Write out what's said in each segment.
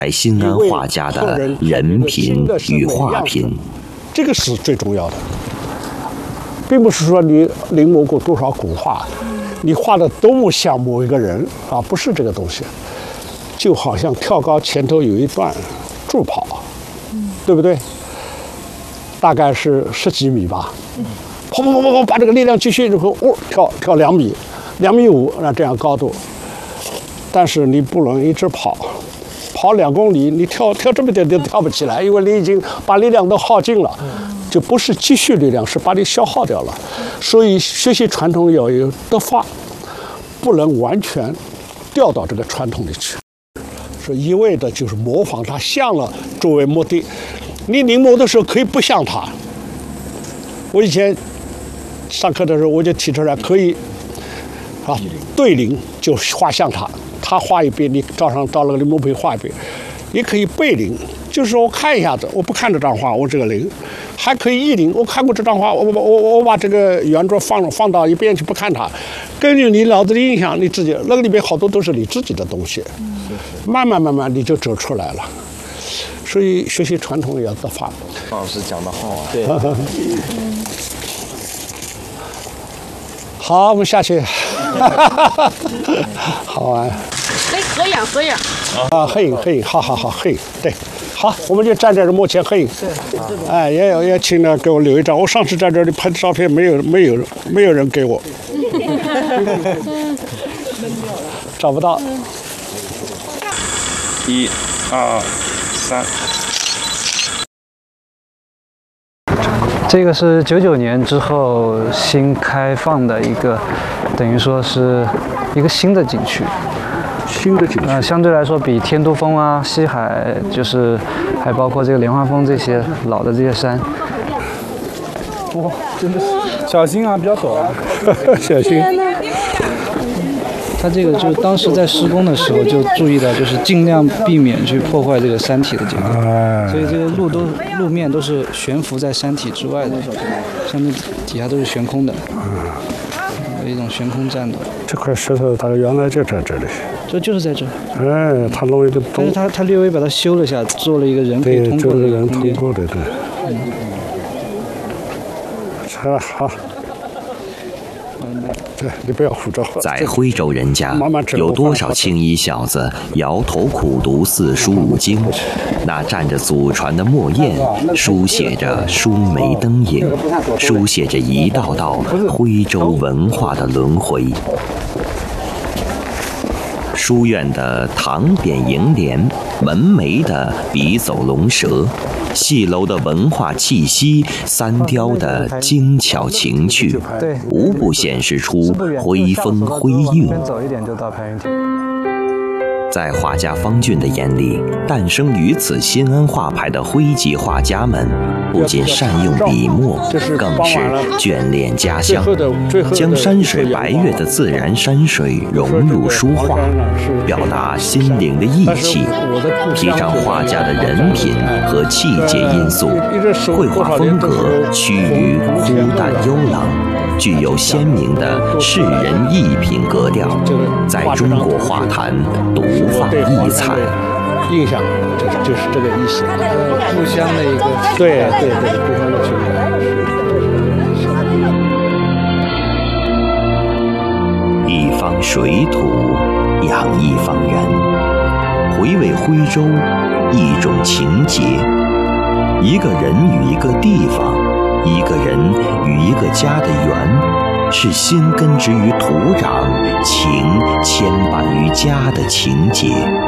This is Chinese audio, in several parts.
新安画家的人品与画品， 这个是最重要的，并不是说你临摹过多少古画，你画的多么像某一个人啊，不是这个东西。就好像跳高前头有一段助跑，对不对？大概是10几米吧，砰砰砰砰砰，把这个力量继续以后，跳2米，2.5米，那这样高度。但是你不能一直跑2公里，你跳这么点都跳不起来，因为你已经把力量都耗尽了，就不是积蓄力量，是把你消耗掉了。所以学习传统要有德法，不能完全掉到这个传统里去。说一味的就是模仿它像了作为目的，你临摹的时候可以不像它。我以前上课的时候我就提出来，可以啊对临就画像他画一遍，你照那个临摹品画一遍，也可以背临，就是说我看一下子，我不看这张画，我这个临，还可以意临，我看过这张画，我把这个原作放到一边去不看它，根据你脑子的印象，你自己那个里面好多都是你自己的东西，慢慢你就走出来了。所以学习传统也要德法。 老师讲得好啊。 对。好，我们下去。好玩。 来合影。 啊，合影，好，合影，对。好，我们就站这儿幕前合影。哎，也请呢给我留一张。我上次在这里拍的照片，没有人给我。找不到。 1、2、3。 这个是99年之后新开放的一个，等于说是一个新的景区。相对来说比天都峰啊、西海，就是还包括这个莲花峰这些老的这些山。 哇，真的是小心啊，比较陡啊， 小心。 它这个就是当时在施工的时候就注意到，就是尽量避免去破坏这个山体的结构，所以这个路面都是悬浮在山体之外的，上面底下都是悬空的，有一种悬空栈道。 这块石头它原来就在这里， 就是在这。 哎，它弄一个洞， 但是它略微把它修了下，做了一个人可以通过的一个空间。 好。对，你不要胡诌。 在徽州人家，有多少青衣小子摇头苦读四书五经？那蘸着祖传的墨砚，书写着书眉灯影，书写着一道道徽州文化的轮回。书院的唐匾楹联，文眉的笔走龙蛇，戏楼的文化气息，三雕的精巧情趣，无不显示出徽风徽韵。 走一点就到排云亭。 在画家方俊的眼里，诞生于此新安画派的徽籍画家们，不仅善用笔墨，更是眷恋家乡，将山水白月的自然山水融入书画，表达心灵的意气，提倡画家的人品和气节因素，绘画风格趋于孤淡幽朗，具有鲜明的世人艺品格调，在中国画坛独放异彩。 印象就是这个意思。 故乡的一个对，故乡的情感。 一方水土养一方人，回味徽州一种情结。一个人与一个地方，一个人与一个家的缘，是心根植于土壤，情牵绊于家的情结。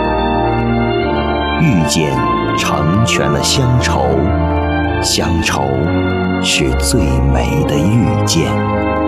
遇见成全了乡愁，乡愁是最美的遇见。